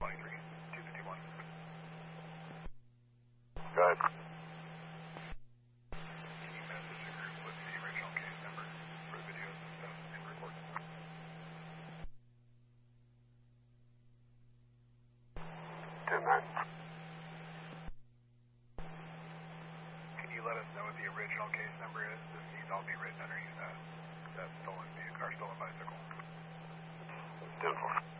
251. Go ahead. Can you message the group with the original case number for videos and stuff and record? 10-9. Can you let us know what the original case number is? This needs all be written underneath that stolen car, stolen bicycle. 10-4.